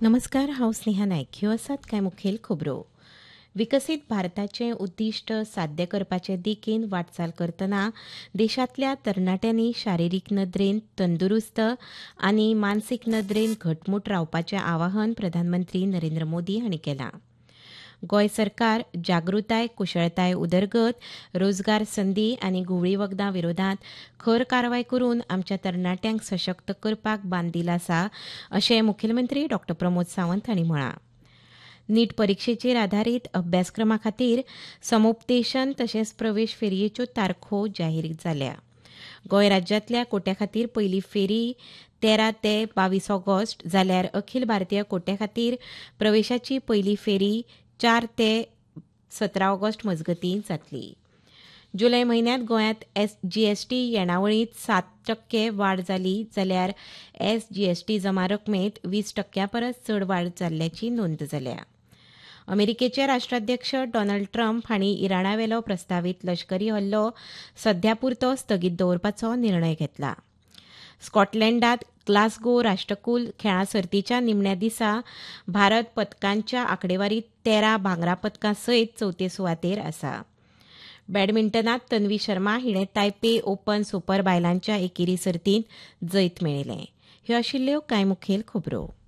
नमस्कार, हांव स्नेहा नायक. ह्यो आसात कांय मुखेल खबरो. विकसीत भारताचें उद्दिश्ट साध्य करपाचे दिकेन वाटचाल करतना देशांतल्या तरणाट्यांनी शारिरीक नदरेन तंदुरुस्त आनी मानसीक नदरेन घटमूट रावपाचें आवाहन प्रधानमंत्री नरेंद्र मोदी हांणी केलां. गोंय सरकार जागृताय, कुशळताय उदरगत, रोजगार संदी आनी गुवळी वखदां विरोधांत खर कारवाय करून आमच्या तरणाट्यांक सशक्त करपाक बांदील आसा, अशें मुखेलमंत्री डॉ. प्रमोद सावंत हांणी म्हळां. नीट परीक्षेचेर आदारीत अभ्यासक्रमा खातीर समुपदेशन तशेंच प्रवेश फेरयेच्यो तारखो जाहीर जाल्या. गोंय राज्यांतल्या कोट्यां खातीर पयली फेरी 13 ते 22 ऑगस्ट जाल्यार अखील भारतीय कोट्यां खातीर प्रवेशाची पयली फेरी 4 ते 17 ऑगस्ट मजगतीं जातली. जुलय म्हयन्यांत गोंयांत जीएसटी येणावळींत 7% वाड जाली जाल्यार जीएसटी जमा रकमेत 20% परस चड वाड जाल्ल्याची नोंद जाल्या. अमेरिकेचे राष्ट्राध्यक्ष डॉनाल्ड ट्रम्प हांणी इराणावेलो प्रस्तावीत लश्करी हल्लो सध्या पुरतो स्थगीत दवरपाचो निर्णय घेतला. स्कॉटलंडांत ग्लासगो राष्ट्रकुल खेळां सर्तीच्या निमण्या दिसा भारत पदकांच्या आंकडेवारींत 13 भांगरा पदकां सयत चवथे सुवातेर आसा. बॅडमिंटनांत तन्वी शर्मा हिणें तायपे ओपन सुपर बायलांच्या एकेरी सर्तींत जैत मेळयलें. ह्यो आशिल्ल्यो कांय मुखेल खबरो.